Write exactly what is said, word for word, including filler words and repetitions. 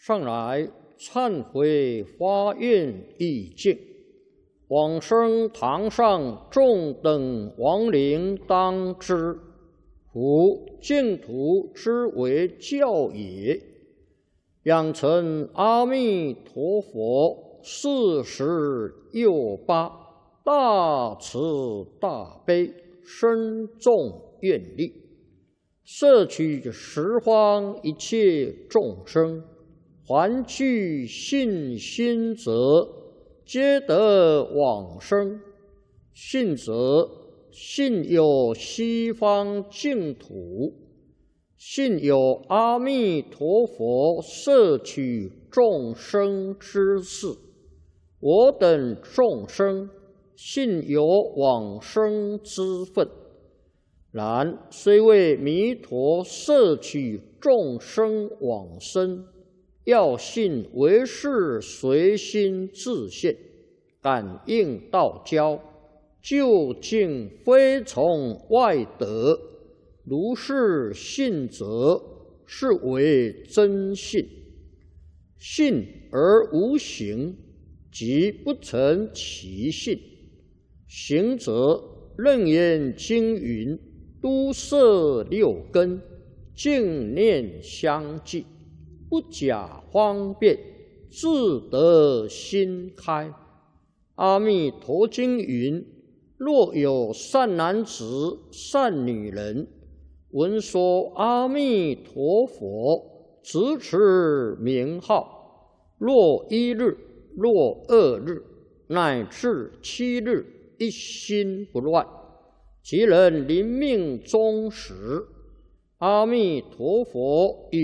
上来忏悔发愿意境，往生堂上众等亡灵当知，夫净土之为教也。养成阿弥陀佛四十又八大慈大悲深重愿力，摄取十方一切众生，还具信心者，皆得往生。信则信有西方净土，信有阿弥陀佛摄取众生之事。我等众生信有往生之分，然虽为弥陀摄取众生往生，要信唯是随心自现，感应道交，究竟非从外得。如是信则，是为真信。信而无行，即不成其信。行则楞严经云：都摄六根，净念相继，不假方便，自得心开。阿弥陀经云：若有善男子、善女人，闻说阿弥陀佛，直持名号，若一日，若二日，乃至七日，一心不乱，即能临命终时，阿弥陀佛与